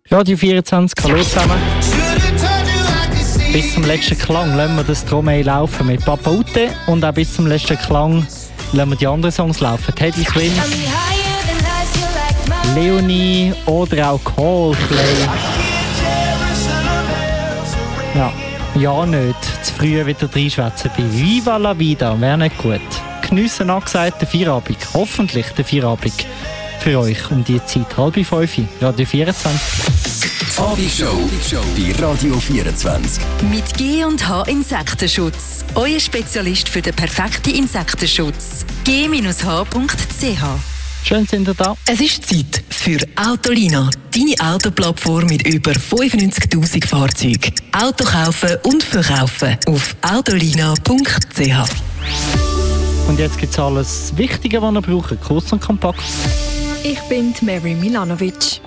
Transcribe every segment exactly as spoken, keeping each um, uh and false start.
Radio vierundzwanzig, hallo zusammen. Bis zum letzten Klang lassen wir das Trommeln laufen mit Papa Ute und auch bis zum letzten Klang lassen wir die anderen Songs laufen. Teddy Swims, Leonie oder auch Coldplay. Ja, ja nicht zu früh wieder reinschwätzen bei Viva la Vida, wäre nicht gut. Geniessen angesagt den Feierabend, hoffentlich den Feierabend für euch um die Zeit, halb fünf, Radio vierundzwanzig. Die Abendshow bei Radio vierundzwanzig. Mit G und H Insektenschutz. Euer Spezialist für den perfekten Insektenschutz. g H punkt c h. Schön sind ihr da. Es ist Zeit für Autolina, deine Autoplattform mit über fünfundneunzigtausend Fahrzeugen. Auto kaufen und verkaufen auf autolina punkt c h. Und jetzt gibt es alles Wichtige, was ihr braucht, kurz und kompakt. Ich bin Mary Milanovic.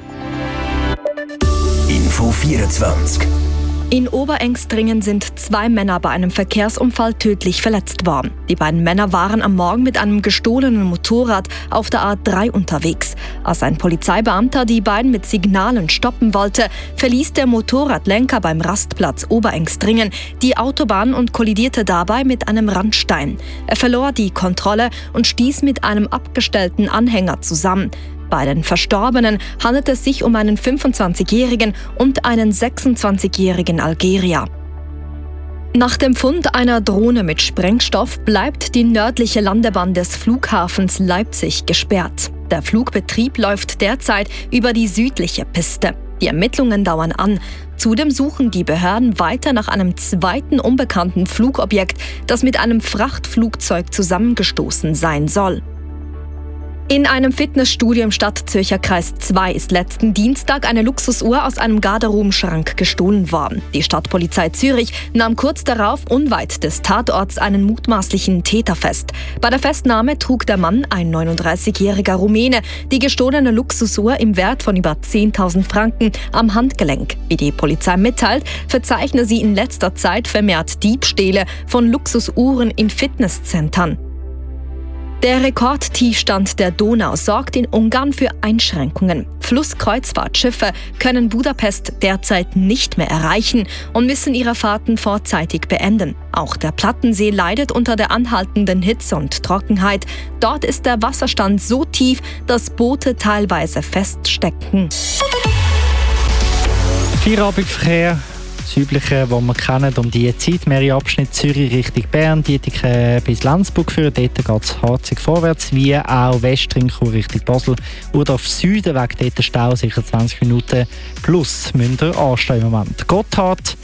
Info vierundzwanzig. In Oberengstringen sind zwei Männer bei einem Verkehrsunfall tödlich verletzt worden. Die beiden Männer waren am Morgen mit einem gestohlenen Motorrad auf der A drei unterwegs. Als ein Polizeibeamter die beiden mit Signalen stoppen wollte, verließ der Motorradlenker beim Rastplatz Oberengstringen die Autobahn und kollidierte dabei mit einem Randstein. Er verlor die Kontrolle und stieß mit einem abgestellten Anhänger zusammen. Bei den Verstorbenen handelt es sich um einen fünfundzwanzigjährigen und einen sechsundzwanzigjährigen Algerier. Nach dem Fund einer Drohne mit Sprengstoff bleibt die nördliche Landebahn des Flughafens Leipzig gesperrt. Der Flugbetrieb läuft derzeit über die südliche Piste. Die Ermittlungen dauern an. Zudem suchen die Behörden weiter nach einem zweiten unbekannten Flugobjekt, das mit einem Frachtflugzeug zusammengestoßen sein soll. In einem Fitnessstudio im Stadtzürcher Kreis zwei ist letzten Dienstag eine Luxusuhr aus einem Garderobenschrank gestohlen worden. Die Stadtpolizei Zürich nahm kurz darauf unweit des Tatorts einen mutmaßlichen Täter fest. Bei der Festnahme trug der Mann, ein neununddreißigjähriger Rumäne, die gestohlene Luxusuhr im Wert von über zehntausend Franken am Handgelenk. Wie die Polizei mitteilt, verzeichne sie in letzter Zeit vermehrt Diebstähle von Luxusuhren in Fitnesszentren. Der Rekordtiefstand der Donau sorgt in Ungarn für Einschränkungen. Flusskreuzfahrtschiffe können Budapest derzeit nicht mehr erreichen und müssen ihre Fahrten vorzeitig beenden. Auch der Plattensee leidet unter der anhaltenden Hitze und Trockenheit. Dort ist der Wasserstand so tief, dass Boote teilweise feststecken. Feierabendverkehr. Das Übliche, das wir kennen, um diese Zeit. Mehrere Abschnitte Zürich Richtung Bern, Dietikon bis Lenzburg führen. Dort geht es harzig vorwärts, wie auch Westrinchur Richtung Basel. Oder auf Süden weg, dort Stau, sicher zwanzig Minuten plus müsst ihr anstehen im Moment. Gotthard